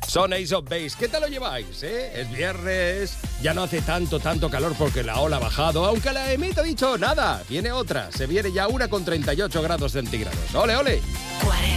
Son Ace of Base. ¿Qué tal lo lleváis, Es viernes, ya no hace tanto calor porque la ola ha bajado, aunque la EMET ha dicho nada, viene otra, se viene ya una con 38 grados centígrados. ¡Ole, ole! 40.